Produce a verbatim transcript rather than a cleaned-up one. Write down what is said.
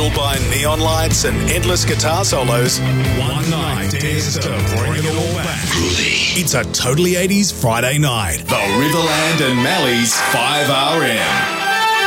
fueled by neon lights and endless guitar solos, one night dares to bring it all back. It's a Totally eighties Friday night. The Riverland and Mally's five R M.